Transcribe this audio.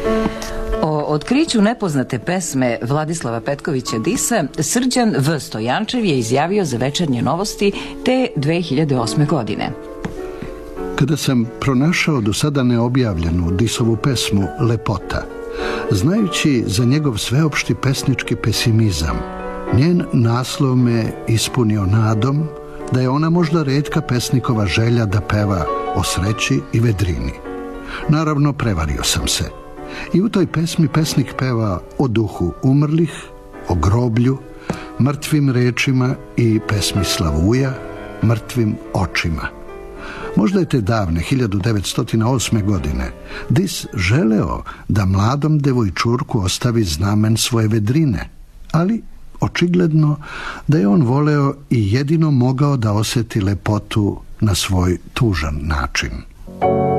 O otkriću nepoznate pesme Vladislava Petkovića Disa Srđan V. Stojančev je izjavio za Večernje novosti te 2008. godine. Kada sam pronašao do sada neobjavljenu Disovu pesmu Lepota, znajući za njegov sveopšti pesnički pesimizam, njen naslov me ispunio nadom da je ona možda retka pesnikova želja da peva o sreći i vedrini. Naravno, prevario sam se. I u toj pesmi pesnik peva o duhu umrlih, o groblju, mrtvim rečima i pesmi Slavuja, mrtvim očima. Možda je te davne 1908. godine Dis želeo da mladom devojčurku ostavi znamen svoje vedrine, ali očigledno da je on voleo i jedino mogao da osjeti lepotu na svoj tužan način.